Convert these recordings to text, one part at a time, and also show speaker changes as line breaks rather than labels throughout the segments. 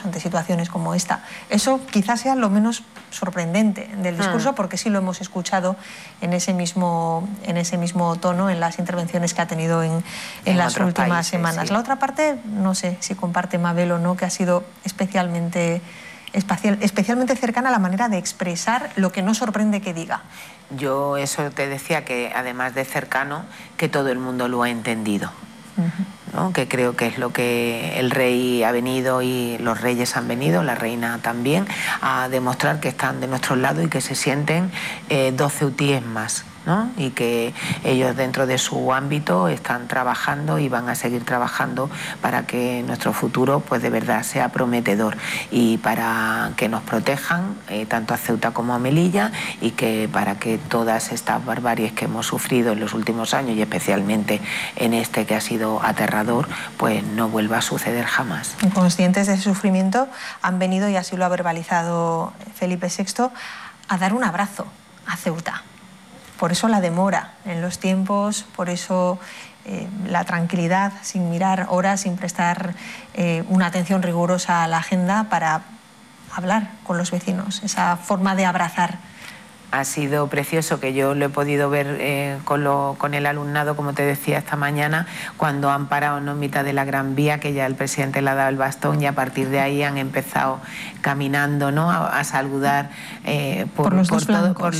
nervios ante situaciones como esta. Eso quizás sea lo menos sorprendente del discurso, porque sí lo hemos escuchado en ese mismo tono en las intervenciones que ha tenido en las últimas semanas. Sí. La otra parte, no sé si comparte Mabel o no, que ha sido especialmente cercana a la manera de expresar lo que no sorprende que diga.
Yo eso te decía, que además de cercano, que todo el mundo lo ha entendido. ¿No? Que creo que es lo que el rey ha venido y los reyes han venido, la reina también, a demostrar que están de nuestro lado y que se sienten 12 UTIs más, ¿no? Y que ellos dentro de su ámbito están trabajando y van a seguir trabajando para que nuestro futuro pues de verdad sea prometedor y para que nos protejan tanto a Ceuta como a Melilla, y que para que todas estas barbaries que hemos sufrido en los últimos años y especialmente en este que ha sido aterrador, pues no vuelva a suceder jamás.
Conscientes de ese sufrimiento, han venido, y así lo ha verbalizado Felipe VI, a dar un abrazo a Ceuta. Por eso la demora en los tiempos, por eso la tranquilidad, sin mirar horas, sin prestar una atención rigurosa a la agenda para hablar con los vecinos, esa forma de abrazar.
Ha sido precioso, que yo lo he podido ver con el alumnado, como te decía esta mañana, cuando han parado en mitad de la Gran Vía, que ya el presidente le ha dado el bastón, y a partir de ahí han empezado caminando, ¿no?, a saludar por los dos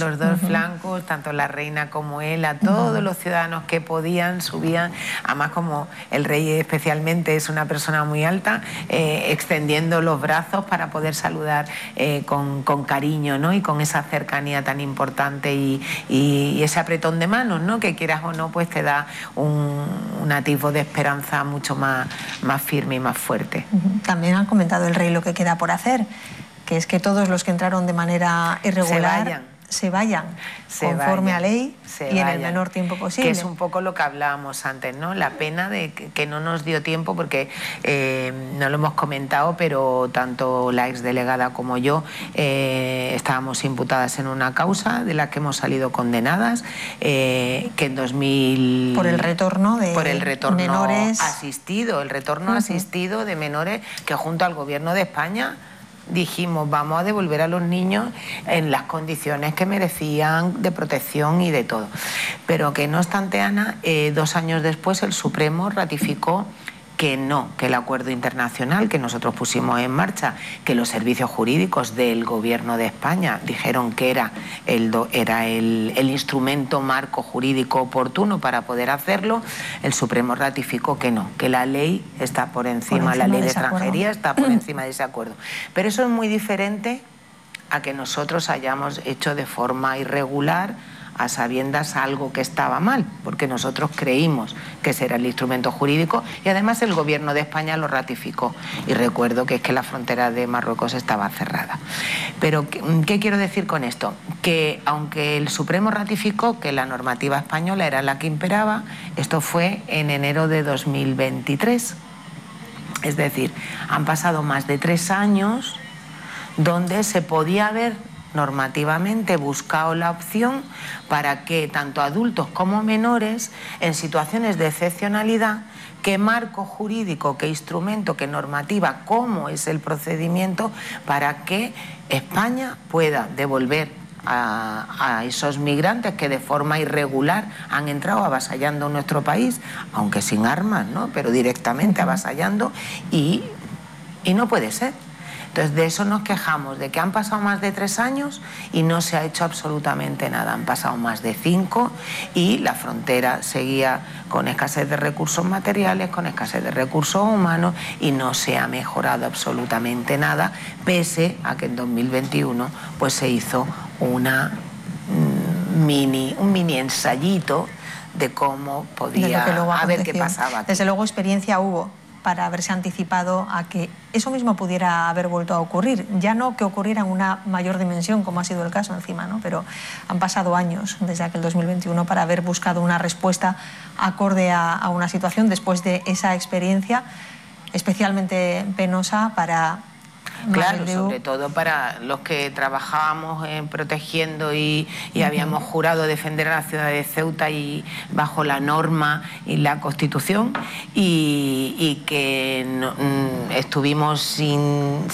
flancos, tanto la reina como él, a todos los ciudadanos que podían, subían. Además, como el rey especialmente es una persona muy alta, extendiendo los brazos para poder saludar con cariño, ¿no?, y con esa cercanía tan importante y ese apretón de manos, ¿no?, que quieras o no, pues te da un atisbo de esperanza mucho más firme y más fuerte.
También han comentado el rey lo que queda por hacer, que es que todos los que entraron de manera irregular se vayan conforme a ley y en el menor tiempo posible.
Que es un poco lo que hablábamos antes, ¿no? La pena de que no nos dio tiempo, porque no lo hemos comentado, pero tanto la exdelegada como yo estábamos imputadas en una causa de la que hemos salido condenadas, que en 2000...
Por el retorno de menores
asistido, el retorno asistido de menores, que junto al Gobierno de España dijimos, vamos a devolver a los niños en las condiciones que merecían, de protección y de todo. Pero que no obstante, Ana, 2 años después el Supremo ratificó que no, que el acuerdo internacional que nosotros pusimos en marcha, que los servicios jurídicos del Gobierno de España dijeron que era el instrumento marco jurídico oportuno para poder hacerlo, el Supremo ratificó que no, que la ley está por encima, la ley de extranjería está por encima de ese acuerdo. Pero eso es muy diferente a que nosotros hayamos hecho de forma irregular, a sabiendas, algo que estaba mal, porque nosotros creímos que ese era el instrumento jurídico y además el Gobierno de España lo ratificó. Y recuerdo que es que la frontera de Marruecos estaba cerrada. Pero, ¿qué quiero decir con esto? Que aunque el Supremo ratificó que la normativa española era la que imperaba, esto fue en enero de 2023. Es decir, han pasado más de 3 años donde se podía haber normativamente buscado la opción para que tanto adultos como menores, en situaciones de excepcionalidad, qué marco jurídico, qué instrumento, qué normativa, cómo es el procedimiento para que España pueda devolver a esos migrantes que de forma irregular han entrado avasallando nuestro país, aunque sin armas, ¿no?, pero directamente avasallando, y no puede ser. Entonces, de eso nos quejamos, de que han pasado más de 3 años y no se ha hecho absolutamente nada. Han pasado más de 5 y la frontera seguía con escasez de recursos materiales, con escasez de recursos humanos, y no se ha mejorado absolutamente nada, pese a que en 2021 pues se hizo un mini ensayito de cómo podía haber qué pasaba aquí.
Desde luego experiencia hubo para haberse anticipado a que eso mismo pudiera haber vuelto a ocurrir. Ya no que ocurriera en una mayor dimensión, como ha sido el caso encima, ¿no?, pero han pasado años desde aquel 2021 para haber buscado una respuesta acorde a una situación después de esa experiencia especialmente penosa para...
Claro, sobre todo para los que trabajábamos protegiendo y habíamos jurado defender a la ciudad de Ceuta y bajo la norma y la Constitución, y que estuvimos sin